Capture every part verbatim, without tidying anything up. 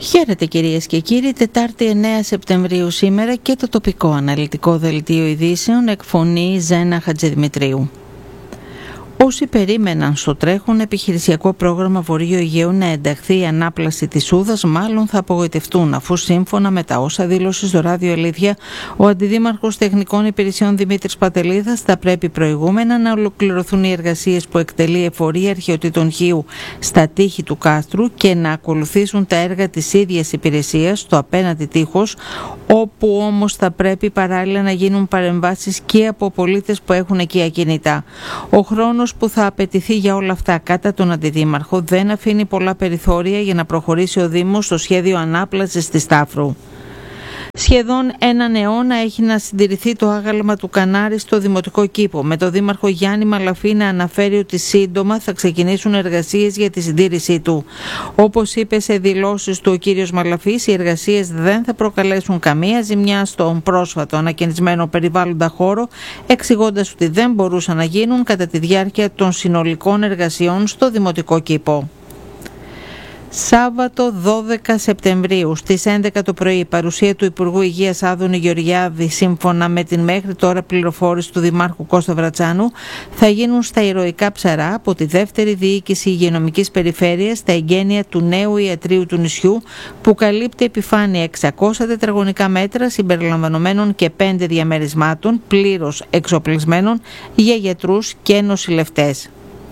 Χαίρετε κυρίες και κύριοι, Τετάρτη εννέα Σεπτεμβρίου σήμερα και το τοπικό αναλυτικό δελτίο ειδήσεων εκφωνεί Ζένα Χατζηδημητρίου. Όσοι περίμεναν στο τρέχον επιχειρησιακό πρόγραμμα Βορείου Αιγαίου να ενταχθεί η ανάπλαση της Σούδας, μάλλον θα απογοητευτούν, αφού σύμφωνα με τα όσα δήλωσε στο ράδιο Αλήθεια ο Αντιδήμαρχος Τεχνικών Υπηρεσιών Δημήτρης Πατελίδας, θα πρέπει προηγούμενα να ολοκληρωθούν οι εργασίες που εκτελεί εφορία αρχαιοτήτων Χίου στα τείχη του κάστρου και να ακολουθήσουν τα έργα της ίδιας υπηρεσίας στο απέναντι τείχος, όπου όμως θα πρέπει παράλληλα να γίνουν παρεμβάσεις και από πολίτες που έχουν εκεί ακινητά. Ο χρόνος που θα απαιτηθεί για όλα αυτά κατά τον Αντιδήμαρχο δεν αφήνει πολλά περιθώρια για να προχωρήσει ο Δήμος στο σχέδιο ανάπλασης της Σταύρου. Σχεδόν έναν αιώνα έχει να συντηρηθεί το άγαλμα του Κανάρη στο Δημοτικό Κήπο, με το Δήμαρχο Γιάννη Μαλαφή να αναφέρει ότι σύντομα θα ξεκινήσουν εργασίες για τη συντήρησή του. Όπως είπε σε δηλώσεις του ο κύριος Μαλαφής, οι εργασίες δεν θα προκαλέσουν καμία ζημιά στον πρόσφατο ανακαινισμένο περιβάλλοντα χώρο, εξηγώντας ότι δεν μπορούσαν να γίνουν κατά τη διάρκεια των συνολικών εργασιών στο Δημοτικό Κήπο. Σάββατο δώδεκα Σεπτεμβρίου στις έντεκα το πρωί, παρουσία του Υπουργού Υγείας Άδωνη Γεωργιάδη, σύμφωνα με την μέχρι τώρα πληροφόρηση του Δημάρχου Κώστα Βρατσάνου, θα γίνουν στα ηρωικά ψαρά από τη δεύτερη διοίκηση υγειονομικής περιφέρειας τα εγγένεια του νέου ιατρείου του νησιού, που καλύπτει επιφάνεια εξακόσια τετραγωνικά μέτρα συμπεριλαμβανομένων και πέντε διαμερισμάτων πλήρως εξοπλισμένων για γιατρούς και νοσηλευτές.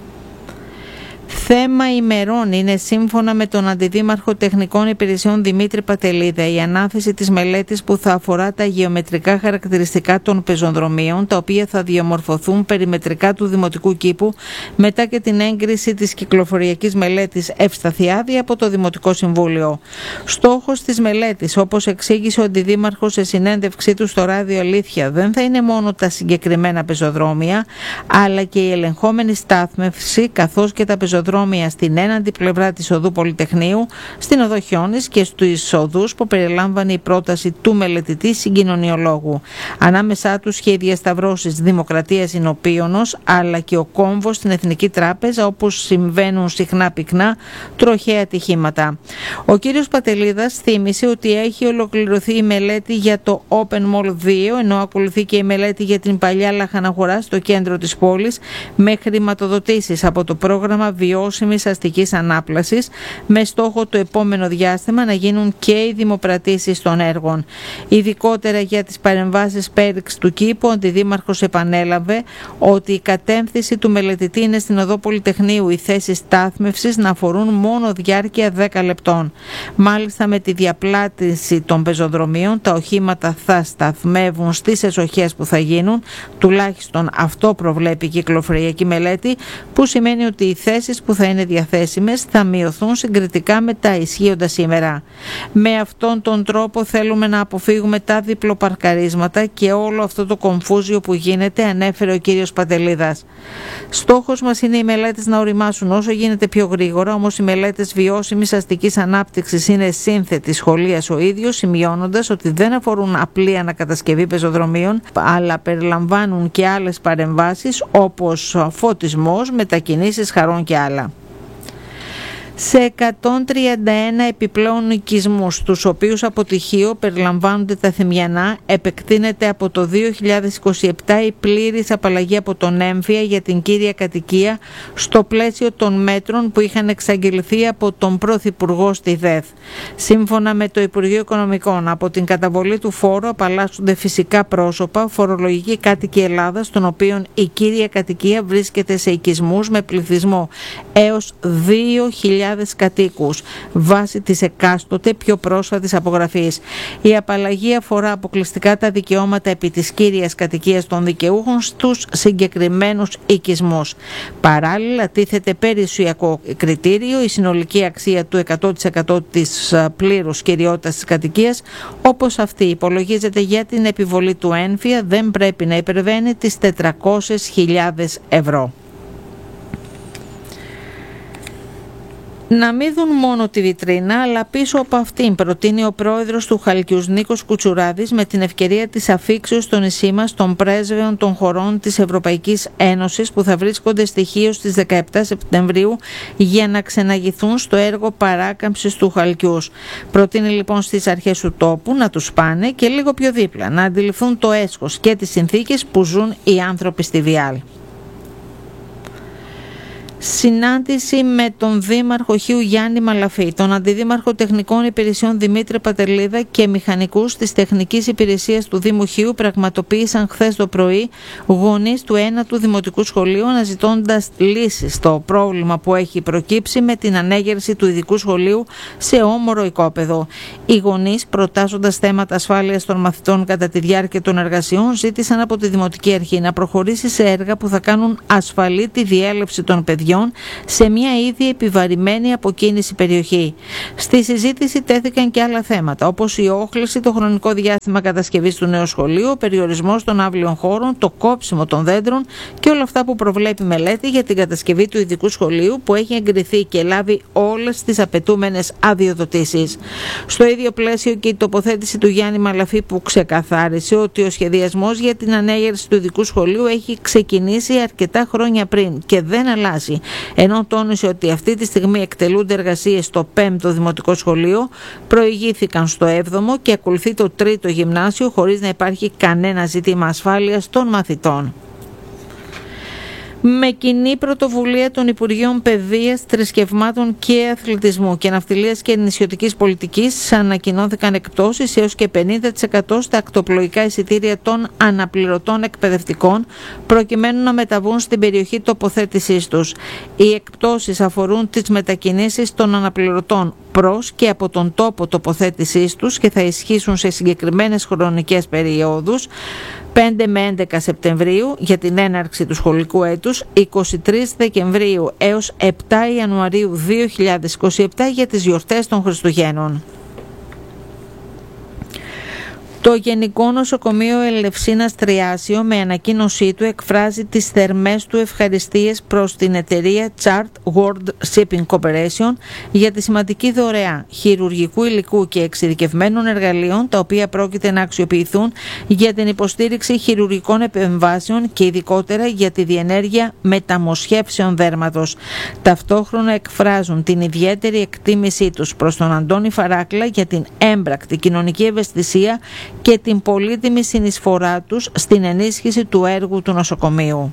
Θέμα ημερών είναι, σύμφωνα με τον Αντιδήμαρχο Τεχνικών Υπηρεσιών Δημήτρη Πατελίδα, η ανάθεση της μελέτης που θα αφορά τα γεωμετρικά χαρακτηριστικά των πεζοδρομίων, τα οποία θα διαμορφωθούν περιμετρικά του Δημοτικού Κήπου μετά και την έγκριση της κυκλοφοριακής μελέτης Ευσταθιάδη από το Δημοτικό Συμβούλιο. Στόχος της μελέτης, όπως εξήγησε ο Αντιδήμαρχος σε συνέντευξή του στο ράδιο Αλήθεια, δεν θα είναι μόνο τα συγκεκριμένα πεζοδρόμια, αλλά και η ελεγχόμενη στάθμευση καθώς και τα πεζοδρόμια στην έναντι πλευρά της οδού Πολυτεχνείου, στην οδό Χιώνης και στους οδούς που περιλάμβανε η πρόταση του μελετητή συγκοινωνιολόγου. Ανάμεσά τους και οι διασταυρώσεις Δημοκρατίας Ινωπίωνος, αλλά και ο κόμβος στην Εθνική Τράπεζα, όπου συμβαίνουν συχνά πυκνά τροχαία ατυχήματα. Ο κύριος Πατελίδας θύμισε ότι έχει ολοκληρωθεί η μελέτη για το Open Mall δύο, ενώ ακολουθεί και η μελέτη για την παλιά λαχαναγορά στο κέντρο της πόλης, με χρηματοδοτήσεις από το πρόγραμμα βιώσιμης αστικής ανάπλασης, με στόχο το επόμενο διάστημα να γίνουν και οι δημοπρατήσεις των έργων. Ειδικότερα για τις παρεμβάσεις πέριξ του κήπου, ο Αντιδήμαρχος επανέλαβε ότι η κατεύθυνση του μελετητή είναι στην οδό Πολυτεχνείου οι θέσεις στάθμευσης να αφορούν μόνο διάρκεια δέκα λεπτών. Μάλιστα, με τη διαπλάτηση των πεζοδρομίων, τα οχήματα θα σταθμεύουν στις εσοχές που θα γίνουν, τουλάχιστον αυτό προβλέπει η κυκλοφοριακή μελέτη, που σημαίνει ότι οι θέσεις που θα είναι διαθέσιμες θα μειωθούν συγκριτικά με τα ισχύοντα σήμερα. Με αυτόν τον τρόπο θέλουμε να αποφύγουμε τα διπλοπαρκαρίσματα και όλο αυτό το κομφούζιο που γίνεται, ανέφερε ο κύριος Πατελίδας. Στόχος μας είναι οι μελέτες να οριμάσουν όσο γίνεται πιο γρήγορα, όμως οι μελέτες βιώσιμης αστικής ανάπτυξης είναι σύνθετη σχολίας ο ίδιος, σημειώνοντας ότι δεν αφορούν απλή ανακατασκευή πεζοδρομίων, αλλά περιλαμβάνουν και άλλες παρεμβάσεις όπως φωτισμός, μετακινήσεις χαρών και άλλα. Σε εκατόν τριάντα ένα επιπλέον οικισμούς, τους οποίους από τυχείο περιλαμβάνονται τα Θημιανά, επεκτείνεται από το δύο χιλιάδες είκοσι επτά η πλήρης απαλλαγή από τον έμφυα για την κύρια κατοικία στο πλαίσιο των μέτρων που είχαν εξαγγελθεί από τον Πρωθυπουργό στη ΔΕΘ. Σύμφωνα με το Υπουργείο Οικονομικών, από την καταβολή του φόρου απαλλάσσονται φυσικά πρόσωπα, φορολογικοί κάτοικοι Ελλάδας, των οποίων η κύρια κατοικία βρίσκεται σε οικισμούς με πληθυσμό έως δύο χιλιάδες κατοίκους, βάσει της εκάστοτε πιο πρόσφατης απογραφής. Η απαλλαγή αφορά αποκλειστικά τα δικαιώματα επί της κύριας κατοικίας των δικαιούχων στους συγκεκριμένους οικισμούς. Παράλληλα, τίθεται περιουσιακό κριτήριο η συνολική αξία του εκατό τοις εκατό της πλήρους κυριότητας της κατοικίας, όπως αυτή υπολογίζεται για την επιβολή του έμφυα, δεν πρέπει να υπερβαίνει τις τετρακόσιες χιλιάδες ευρώ. Να μην δουν μόνο τη βιτρίνα, αλλά πίσω από αυτήν, προτείνει ο πρόεδρος του Χαλκιούς Νίκος Κουτσουράδης με την ευκαιρία της αφίξεως στο νησί μας των πρέσβεων των χωρών της Ευρωπαϊκής Ένωσης που θα βρίσκονται στοιχείως στις δεκαεπτά Σεπτεμβρίου για να ξεναγηθούν στο έργο παράκαμψης του Χαλκιούς. Προτείνει λοιπόν στις αρχές του τόπου να τους πάνε και λίγο πιο δίπλα, να αντιληφθούν το έσχος και τις συνθήκες που ζουν οι άνθρωποι στη Βιάλ. Συνάντηση με τον Δήμαρχο Χίου Γιάννη Μαλαφή, τον Αντιδήμαρχο Τεχνικών Υπηρεσιών Δημήτρη Πατελίδα και μηχανικούς της Τεχνικής Υπηρεσίας του Δήμου Χίου πραγματοποίησαν χθες το πρωί γονείς του ένατου Δημοτικού Σχολείου αναζητώντας λύσεις στο πρόβλημα που έχει προκύψει με την ανέγερση του ειδικού σχολείου σε όμορο οικόπεδο. Οι γονείς, προτάσσοντας θέματα ασφάλειας των μαθητών κατά τη διάρκεια των εργασιών, ζήτησαν από τη Δημοτική Αρχή να προχωρήσει σε έργα που θα κάνουν ασφαλή τη διέλευση των παιδιών σε μια ήδη επιβαρημένη αποκίνηση περιοχή. Στη συζήτηση τέθηκαν και άλλα θέματα, όπως η όχληση, το χρονικό διάστημα κατασκευής του νέου σχολείου, ο περιορισμός των αύλιων χώρων, το κόψιμο των δέντρων και όλα αυτά που προβλέπει μελέτη για την κατασκευή του ειδικού σχολείου που έχει εγκριθεί και λάβει όλες τις απαιτούμενες αδειοδοτήσεις. Στο ίδιο πλαίσιο και η τοποθέτηση του Γιάννη Μαλαφή που ξεκαθάρισε ότι ο σχεδιασμός για την ανέγερση του ειδικού σχολείου έχει ξεκινήσει αρκετά χρόνια πριν και δεν αλλάζει. Ενώ τόνισε ότι αυτή τη στιγμή εκτελούνται εργασίες στο πέμπτο Δημοτικό Σχολείο, προηγήθηκαν στο έβδομο και ακολουθεί το τρίτο γυμνάσιο χωρίς να υπάρχει κανένα ζήτημα ασφάλειας των μαθητών. Με κοινή πρωτοβουλία των Υπουργείων Παιδείας, Θρησκευμάτων και Αθλητισμού και Ναυτιλίας και Νησιωτικής Πολιτικής ανακοινώθηκαν εκπτώσεις έως και πενήντα τοις εκατό στα ακτοπλοϊκά εισιτήρια των αναπληρωτών εκπαιδευτικών προκειμένου να μεταβούν στην περιοχή τοποθέτησής τους. Οι εκπτώσεις αφορούν τις μετακινήσεις των αναπληρωτών προς και από τον τόπο τοποθέτησής τους και θα ισχύσουν σε συγκεκριμένες χρονικές περιόδους πέντε με έντεκα Σεπτεμβρίου για την έναρξη του σχολικού έτους, εικοστή τρίτη Δεκεμβρίου έως επτά Ιανουαρίου δύο χιλιάδες είκοσι επτά για τις γιορτές των Χριστουγέννων. Το Γενικό Νοσοκομείο Ελευσίνας Τριάσιο με ανακοίνωσή του εκφράζει τις θερμές του ευχαριστίες προς την εταιρεία Chart World Shipping Corporation για τη σημαντική δωρεά χειρουργικού υλικού και εξειδικευμένων εργαλείων τα οποία πρόκειται να αξιοποιηθούν για την υποστήριξη χειρουργικών επεμβάσεων και ειδικότερα για τη διενέργεια μεταμοσχεύσεων δέρματος. Ταυτόχρονα εκφράζουν την ιδιαίτερη εκτίμησή τους προς τον Αντώνη Φαράκλα για την έμπρακτη κοινωνική ευαισθησία και την πολύτιμη συνεισφορά τους στην ενίσχυση του έργου του νοσοκομείου.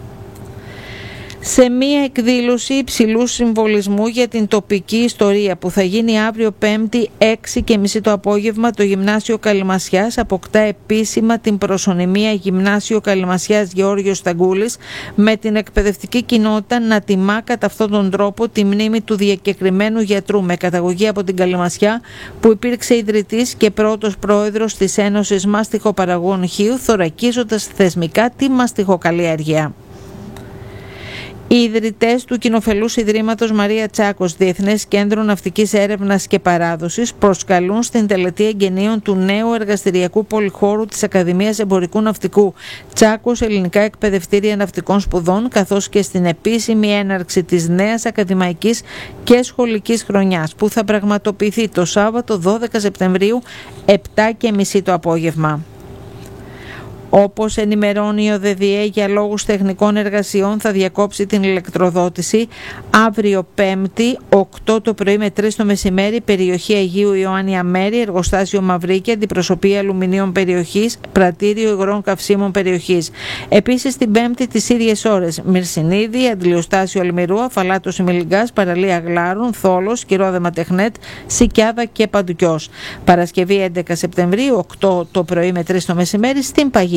Σε μία εκδήλωση υψηλού συμβολισμού για την τοπική ιστορία που θα γίνει αύριο Πέμπτη έξι και μισή το απόγευμα, το Γυμνάσιο Καλυμασιάς αποκτά επίσημα την προσωνυμία Γυμνάσιο Καλυμασιάς Γεώργιος Σταγκούλης, με την εκπαιδευτική κοινότητα να τιμά κατά αυτόν τον τρόπο τη μνήμη του διακεκριμένου γιατρού με καταγωγή από την Καλυμασιά, που υπήρξε ιδρυτής και πρώτος πρόεδρος της Ένωσης Μάστιχοπαραγωγών Χίου, θωρακίζοντας θεσμικά τη μαστιχοκαλλιέργεια. Οι ιδρυτές του Κοινοφελούς Ιδρύματος Μαρία Τσάκος Διεθνές Κέντρο Ναυτικής Έρευνας και Παράδοσης προσκαλούν στην τελετή εγγενείων του νέου εργαστηριακού πολυχώρου της Ακαδημίας Εμπορικού Ναυτικού Τσάκος Ελληνικά Εκπαιδευτήρια Ναυτικών Σπουδών, καθώς και στην επίσημη έναρξη της νέας ακαδημαϊκής και σχολικής χρονιάς που θα πραγματοποιηθεί το Σάββατο δώδεκα Σεπτεμβρίου επτά και μισή το απόγευμα. Όπως ενημερώνει η ΟΔΕΔΙΕ, για λόγους τεχνικών εργασιών θα διακόψει την ηλεκτροδότηση αύριο Πέμπτη οκτώ το πρωί με τρεις το μεσημέρι, περιοχή Αγίου Ιωάννη Αμέρη, εργοστάσιο Μαυρίκη, αντιπροσωπεία αλουμινίων περιοχής, πρατήριο υγρών καυσίμων περιοχής. Επίσης την Πέμπτη τις ίδιες ώρες Μυρσινίδη, αντιλιοστάσιο Αλμυρού, Αφαλάτος Ημιλιγκάς, παραλία Γλάρων, Θόλος, Κυρόδεμα Τεχνέτ, Σικιάδα και Παντουκιός. Παρασκευή έντεκα Σεπτεμβρίου οκτώ το πρωί με τρεις το μεσημέρι στην Παγίδα.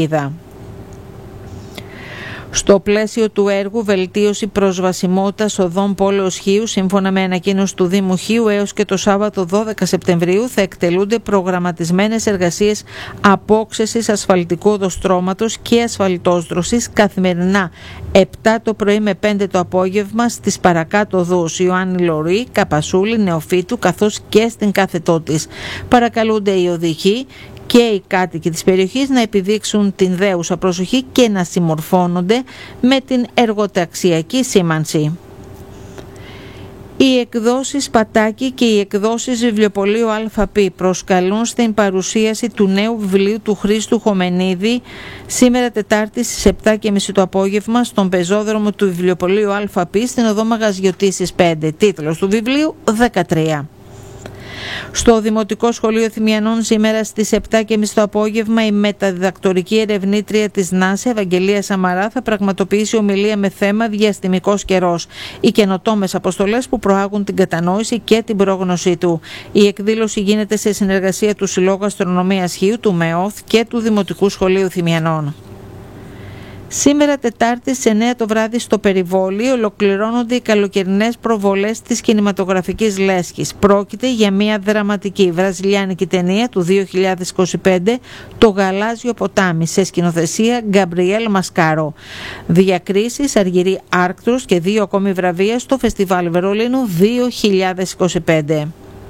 Στο πλαίσιο του έργου βελτίωση προσβασιμότητας οδών πόλεως Χίου, σύμφωνα με ανακοίνωση του Δήμου Χίου, έως και το Σάββατο δώδεκα Σεπτεμβρίου θα εκτελούνται προγραμματισμένες εργασίες απόξεσης ασφαλτικού οδοστρώματος και ασφαλτόσδροσης καθημερινά επτά το πρωί με πέντε το απόγευμα στις παρακάτω οδούς Ιωάννη Λωρή, Καπασούλη, Νεοφύτου, καθώς και στην κάθετό της. Παρακαλούνται οι οδηγοί και οι κάτοικοι της περιοχής να επιδείξουν την δέουσα προσοχή και να συμμορφώνονται με την εργοταξιακή σήμανση. Οι εκδόσεις Πατάκη και οι εκδόσεις Βιβλιοπωλείου ΑΠ προσκαλούν στην παρουσίαση του νέου βιβλίου του Χρήστου Χομενίδη σήμερα Τετάρτη στις επτά και μισή το απόγευμα στον πεζόδρομο του Βιβλιοπωλείου ΑΠ στην οδό Μαγαζιωτήσης πέντε. Τίτλος του βιβλίου δεκατρία. Στο Δημοτικό Σχολείο Θυμιανών σήμερα στις επτά και μισή το απόγευμα η μεταδιδακτορική ερευνήτρια της ΝΑΣΕ, Ευαγγελία Σαμαρά, θα πραγματοποιήσει ομιλία με θέμα «Διαστημικός καιρός. Οι καινοτόμες αποστολές που προάγουν την κατανόηση και την πρόγνωσή του». Η εκδήλωση γίνεται σε συνεργασία του Συλλόγου Αστρονομίας Χίου, του ΜΕΟΘ και του Δημοτικού Σχολείου Θυμιανών. Σήμερα Τετάρτη στις εννέα το βράδυ στο Περιβόλι ολοκληρώνονται οι καλοκαιρινές προβολές της κινηματογραφικής λέσχης. Πρόκειται για μια δραματική βραζιλιάνικη ταινία του δύο χιλιάδες είκοσι πέντε, «Το Γαλάζιο ποτάμι», σε σκηνοθεσία Γκαμπριέλ Μασκάρο. Διακρίσεις, Αργυρή Άρκτρος και δύο ακόμη βραβεία στο Φεστιβάλ Βερολίνου δύο χιλιάδες είκοσι πέντε.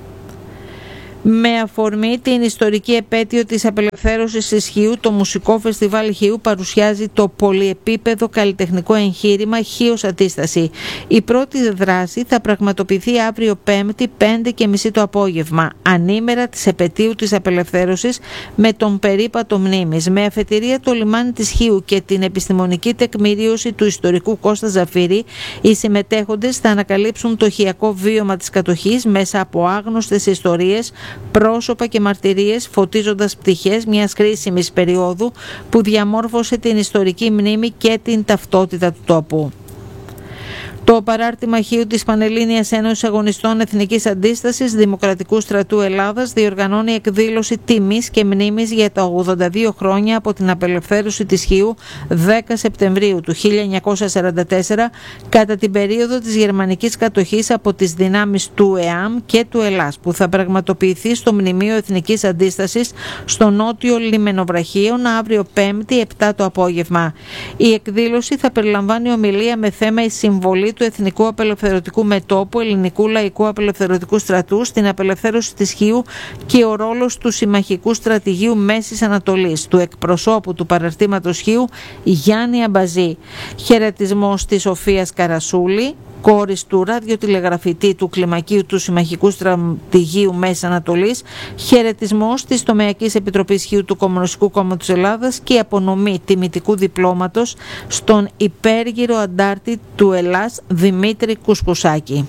Με αφορμή την ιστορική επέτειο της απελευθέρωσης της Χίου, το Μουσικό Φεστιβάλ Χίου παρουσιάζει το πολυεπίπεδο καλλιτεχνικό εγχείρημα Χίος Αντίσταση. Η πρώτη δράση θα πραγματοποιηθεί αύριο Πέμπτη πέντε και μισή το απόγευμα, ανήμερα της επετείου της απελευθέρωσης, με τον περίπατο μνήμης. Με αφετηρία το λιμάνι της Χίου και την επιστημονική τεκμηρίωση του ιστορικού Κώστα Ζαφύρη, οι συμμετέχοντες θα ανακαλύψουν το χιακό βίωμα της κατοχής μέσα από άγνωστες ιστορίες, πρόσωπα και μαρτυρίες, φωτίζοντας πτυχές μιας κρίσιμης περίοδου που διαμόρφωσε την ιστορική μνήμη και την ταυτότητα του τόπου. Το παράρτημα Χίου της Πανελλήνιας Ένωσης Αγωνιστών Εθνικής Αντίστασης Δημοκρατικού Στρατού Ελλάδας διοργανώνει εκδήλωση τιμής και μνήμης για τα ογδόντα δύο χρόνια από την απελευθέρωση της Χίου δέκα Σεπτεμβρίου του χίλια εννιακόσια σαράντα τέσσερα, κατά την περίοδο της γερμανικής κατοχής από τις δυνάμεις του ΕΑΜ και του Ελλάς, που θα πραγματοποιηθεί στο Μνημείο Εθνικής Αντίστασης στο νότιο Λιμενοβραχίων αύριο Πέμπτη επτά το απόγευμα. Η εκδήλωση θα περιλαμβάνει ομιλία με θέμα η συμβολή του Εθνικού Απελευθερωτικού Μετώπου Ελληνικού Λαϊκού Απελευθερωτικού Στρατού στην απελευθέρωση της Χίου και ο ρόλος του Συμμαχικού Στρατηγείου Μέσης Ανατολής, του εκπροσώπου του παραρτήματος Χίου Γιάννη Αμπαζή. Χαιρετισμός της Σοφίας Καρασούλη, κόρης του ραδιοτηλεγραφητή του Κλιμακίου του Συμμαχικού Στρατηγείου Μέσης Ανατολής, χαιρετισμός της Τομεακής Επιτροπής Χίου του Κομμουνιστικού Κόμματος Ελλάδας και απονομή τιμητικού διπλώματος στον υπέργυρο αντάρτη του Ελλάς Δημήτρη Κουσκουσάκη.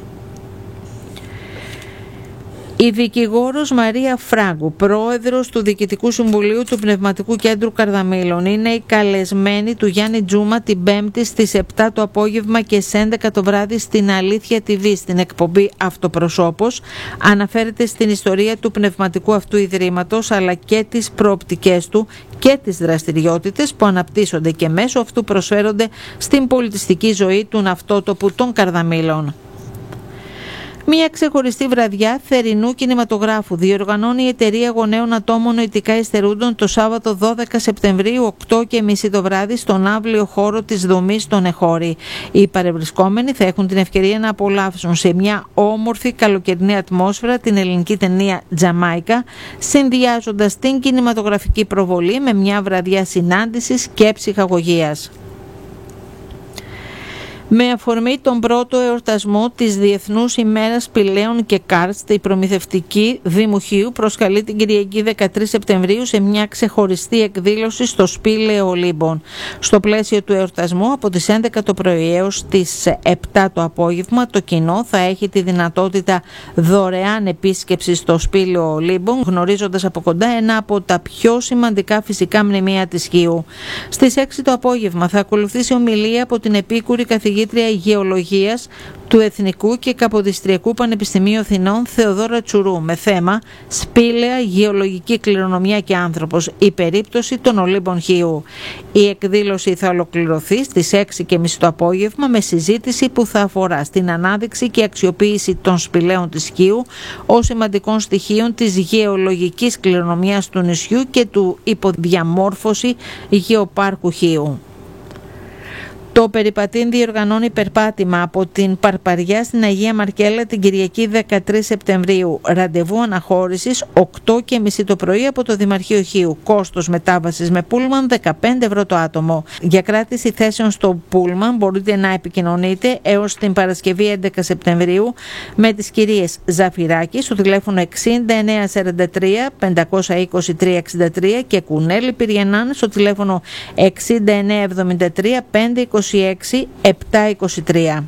Η δικηγόρος Μαρία Φράγκου, πρόεδρος του Διοικητικού Συμβουλίου του Πνευματικού Κέντρου Καρδαμήλων, είναι η καλεσμένη του Γιάννη Τζούμα την Πέμπτη στις επτά το απόγευμα και στις έντεκα το βράδυ στην Αλήθεια τι βι, στην εκπομπή Αυτοπροσώπος. Αναφέρεται στην ιστορία του πνευματικού αυτού ιδρύματος, αλλά και τις προοπτικές του και τις δραστηριότητες που αναπτύσσονται και μέσω αυτού προσφέρονται στην πολιτιστική ζωή του ναυτότοπου των Καρδαμήλων. Μια ξεχωριστή βραδιά θερινού κινηματογράφου διοργανώνει η Εταιρεία Γονέων Ατόμων Νοητικά Υστερούντων το Σάββατο δώδεκα Σεπτεμβρίου οκτώ και μισή το βράδυ στον αύλιο χώρο της δομής των Εχώρη. Οι παρευρισκόμενοι θα έχουν την ευκαιρία να απολαύσουν σε μια όμορφη καλοκαιρινή ατμόσφαιρα την ελληνική ταινία Τζαμάικα, συνδυάζοντας την κινηματογραφική προβολή με μια βραδιά συνάντησης και ψυχαγωγίας. Με αφορμή τον πρώτο εορτασμό της Διεθνούς ημέρας Σπηλαίων και Κάρστ, η προμηθευτική Δήμου Χίου προσκαλεί την Κυριακή δεκατρείς Σεπτεμβρίου σε μια ξεχωριστή εκδήλωση στο Σπήλαιο Ολύμπων. Στο πλαίσιο του εορτασμού, από τις έντεκα το πρωί έως τις επτά το απόγευμα, το κοινό θα έχει τη δυνατότητα δωρεάν επίσκεψης στο Σπήλαιο Ολύμπων, γνωρίζοντας από κοντά ένα από τα πιο σημαντικά φυσικά μνημεία της Χίου. Στις έξι το απόγευμα θα ακολουθήσει ομιλία από την επίκουρη καθηγήτρια Γεωλογίας του Εθνικού και Καποδιστριακού Πανεπιστημίου Αθηνών Θεοδόρα Τσουρού με θέμα «Σπήλαια, γεωλογική κληρονομιά και άνθρωπος, η περίπτωση των Ολύμπων Χίου». Η εκδήλωση θα ολοκληρωθεί στις έξι και μισή το απόγευμα με συζήτηση που θα αφορά στην ανάδειξη και αξιοποίηση των σπηλαίων της Χίου ως σημαντικών στοιχείων της γεωλογικής κληρονομιάς του νησιού και του υποδιαμόρφωση γεωπάρκου Χίου. Το περιπατήν διοργανώνει περπάτημα από την Παρπαριά στην Αγία Μαρκέλα την Κυριακή δεκατρείς Σεπτεμβρίου. Ραντεβού αναχώρησης οκτώ και μισή το πρωί από το Δημαρχείο Χίου. Κόστος μετάβασης με πούλμαν δεκαπέντε ευρώ το άτομο. Για κράτηση θέσεων στο πούλμαν μπορείτε να επικοινωνείτε έως την Παρασκευή έντεκα Σεπτεμβρίου με τις κυρίες Ζαφυράκη στο τηλέφωνο εξήντα εννέα σαράντα τρία πεντακόσια είκοσι τρία εξήντα τρία και Κουνέλη Πυριανάν στο τηλέφωνο εξήντα εννέα εβδομήντα τρία πεντακόσια είκοσι έξι επτακόσια είκοσι τρία.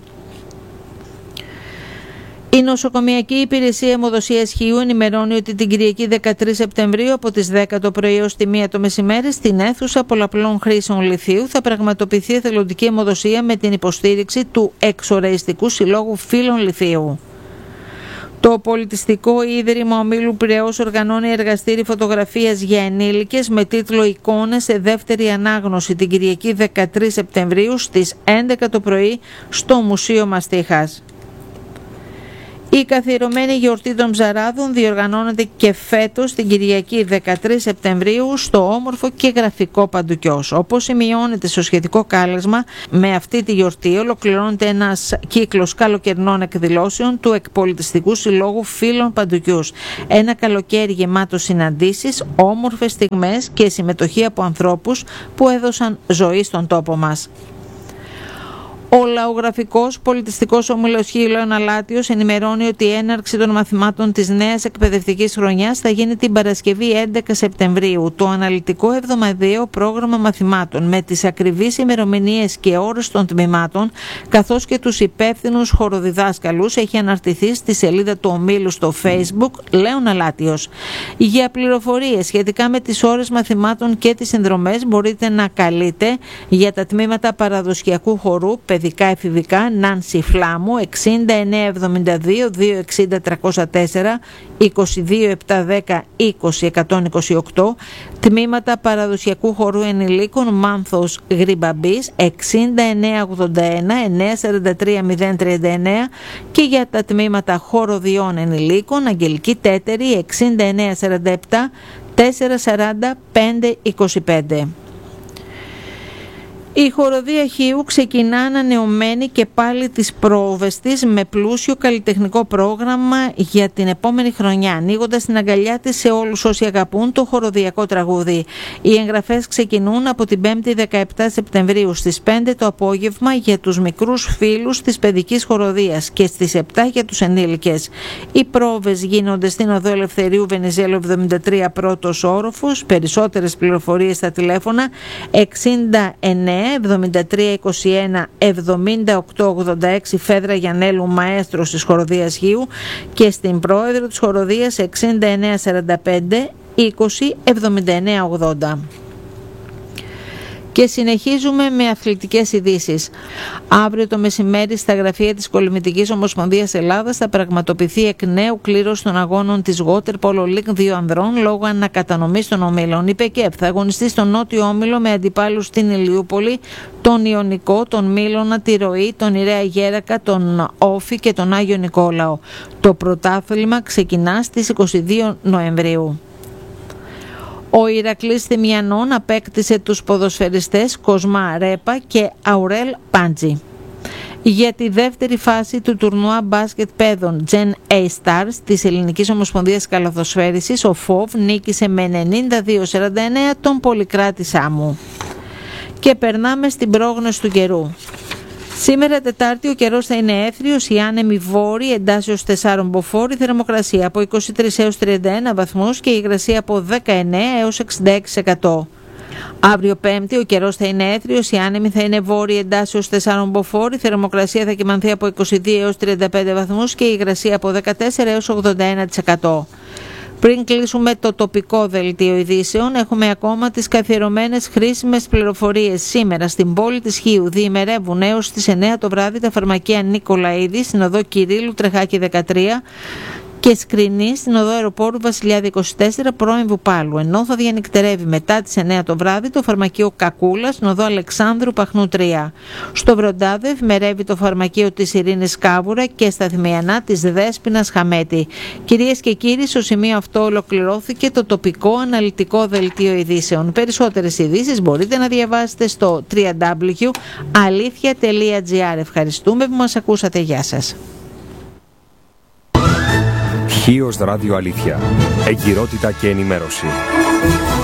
Η Νοσοκομιακή Υπηρεσία Αιμοδοσίας Χίου ενημερώνει ότι την Κυριακή δεκατρείς Σεπτεμβρίου από τις δέκα το πρωί έως τη μία το μεσημέρι στην αίθουσα πολλαπλών χρήσεων λιθίου θα πραγματοποιηθεί εθελοντική αιμοδοσία με την υποστήριξη του Εξοραϊστικού Συλλόγου Φίλων Λιθίου. Το Πολιτιστικό Ίδρυμα Ομίλου Πειραιώς οργανώνει εργαστήρι φωτογραφίας για ενήλικες με τίτλο «Εικόνες σε δεύτερη ανάγνωση» την Κυριακή δεκατρείς Σεπτεμβρίου στις έντεκα το πρωί στο Μουσείο Μαστίχας. Η καθιερωμένη γιορτή των Ψαράδων διοργανώνεται και φέτος την Κυριακή δεκατρείς Σεπτεμβρίου στο όμορφο και γραφικό Παντουκιός. Όπως σημειώνεται στο σχετικό κάλεσμα, με αυτή τη γιορτή ολοκληρώνεται ένας κύκλος καλοκαιρινών εκδηλώσεων του Εκπολιτιστικού Συλλόγου Φίλων Παντουκιούς. Ένα καλοκαίρι γεμάτο συναντήσεις, όμορφες στιγμές και συμμετοχή από ανθρώπους που έδωσαν ζωή στον τόπο μας. Ο Λαογραφικός Πολιτιστικός Όμιλος Χίου Λέων Αλάτιος ενημερώνει ότι η έναρξη των μαθημάτων της νέας εκπαιδευτικής χρονιάς θα γίνει την Παρασκευή έντεκα Σεπτεμβρίου. Το αναλυτικό εβδομαδιαίο πρόγραμμα μαθημάτων με τις ακριβείς ημερομηνίες και ώρες των τμήματων καθώς και τους υπεύθυνους χοροδιδάσκαλους έχει αναρτηθεί στη σελίδα του ομίλου στο Facebook Λέων Αλάτιος. Για πληροφορίες σχετικά με τις ώρες μαθημάτων και τις συνδρομές μπορείτε να καλείτε για τα τμήματα παραδοσιακού χορού παιδικά εφηβικά Νάνση Φλάμου εξήντα εννέα εβδομήντα δύο διακόσια εξήντα τριακόσια τέσσερα είκοσι δύο επτακόσια δέκα είκοσι εκατόν είκοσι οκτώ, τμήματα παραδοσιακού χορού ενηλίκων Μάνθος Γρυμπαμπής εξήντα εννέα ογδόντα ένα εννιακόσια σαράντα τρία μηδέν τριάντα εννέα και για τα τμήματα χοροδιών ενηλίκων Αγγελική Τέτερη εξήντα εννέα σαράντα επτά τετρακόσια σαράντα πέντε είκοσι πέντε. Η χοροδία Χίου ξεκινά ανανεωμένη και πάλι τις πρόβες της με πλούσιο καλλιτεχνικό πρόγραμμα για την επόμενη χρονιά, ανοίγοντας την αγκαλιά της σε όλους όσοι αγαπούν το χοροδιακό τραγούδι. Οι εγγραφές ξεκινούν από την πέμπτη δεκαεπτά Σεπτεμβρίου στις πέντε το απόγευμα για τους μικρούς φίλους της παιδικής χοροδίας και στις επτά για τους ενήλικες. Οι πρόβες γίνονται στην Οδό Ελευθερίου Βενιζέλου εβδομήντα τρία πρώτος όροφος. Περισσότερες πληροφορίες στα τηλέφωνα εξήντα εννέα εβδομήντα τρία είκοσι ένα εβδομήντα οκτώ ογδόντα έξι Φέδρα Γιαννέλου Μαέστρος της Χοροδίας Χίου και στην πρόεδρο της Χοροδίας εξήντα εννέα σαράντα πέντε είκοσι εβδομήντα εννέα ογδόντα. Και συνεχίζουμε με αθλητικές ειδήσεις. Αύριο το μεσημέρι στα γραφεία της Κολυμβητικής Ομοσπονδίας Ελλάδας θα πραγματοποιηθεί εκ νέου κλήρωση των αγώνων της Water Polo League δύο ανδρών λόγω ανακατανομής των ομίλων. Η ΠΕΚΕΠ θα αγωνιστεί στον νότιο όμιλο με αντιπάλους την Ηλιούπολη, τον Ιωνικό, τον Μήλωνα, τη Ροή, τον Ιρέα Γέρακα, τον Όφη και τον Άγιο Νικόλαο. Το πρωτάθλημα ξεκινά στις είκοσι δύο Νοεμβρίου. Ο Ηρακλής Θημιανών απέκτησε τους ποδοσφαιριστές Κοσμά Ρέπα και Αουρέλ Πάντζη. Για τη δεύτερη φάση του τουρνουά μπάσκετ παιδών Gen A Stars της Ελληνικής Ομοσπονδίας Καλαθοσφαίρισης, ο ΦΟΒ νίκησε με ενενήντα δύο σαράντα εννέα τον Πολυκράτη Σάμου. Και περνάμε στην πρόγνωση του καιρού. Σήμερα Τετάρτη ο καιρός θα είναι έθριος, η άνεμη βόρη εντάσσεως τεσσάρων μποφόρ, η θερμοκρασία από είκοσι τρεις έως τριάντα ένα βαθμούς και η υγρασία από δεκαεννέα έως εξήντα έξι τοις εκατό. Αύριο Πέμπτη ο καιρός θα είναι έθριος, η άνεμη θα είναι βόρη εντάσσεως τεσσάρων μποφόρ, η θερμοκρασία θα κυμανθεί από είκοσι δύο έως τριάντα πέντε βαθμούς και η υγρασία από δεκατέσσερα έως ογδόντα ένα τοις εκατό. Πριν κλείσουμε το τοπικό δελτίο ειδήσεων, έχουμε ακόμα τις καθιερωμένες χρήσιμες πληροφορίες. Σήμερα στην πόλη της Χίου διημερεύουν έως τις εννέα το βράδυ τα φαρμακεία Νικολαίδη στην οδό Κυρίλου Τρεχάκη δεκατρία και Σκρινή στην οδό Αεροπόρου Βασιλιάδη είκοσι τέσσερα πρώην Βουπάλου, ενώ θα διανυκτερεύει μετά τις εννιά το βράδυ το φαρμακείο Κακούλα στην οδό Αλεξάνδρου Παχνού τρία. Στο Βροντάδε εφημερεύει το φαρμακείο της Ειρήνης Κάβουρα και στα Δημιανά της Δέσποινας Χαμέτη. Κυρίες και κύριοι, στο σημείο αυτό ολοκληρώθηκε το τοπικό αναλυτικό δελτίο ειδήσεων. Περισσότερες ειδήσεις μπορείτε να διαβάσετε στο double-u double-u double-u τελεία αλήθεια τελεία τζι άρ. Ευχαριστούμε που μας ακούσατε. Γεια σας. Χίος Ράδιο Αλήθεια. Εγκυρότητα και ενημέρωση.